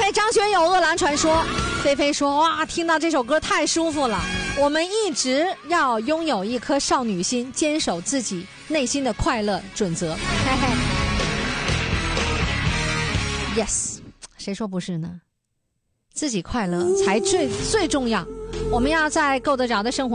嘿，张学友《饿狼传说》，菲菲说哇，听到这首歌太舒服了。我们一直要拥有一颗少女心，坚守自己内心的快乐准则。嘿嘿 ，yes， 谁说不是呢？自己快乐才最重要。我们要在够得着的生活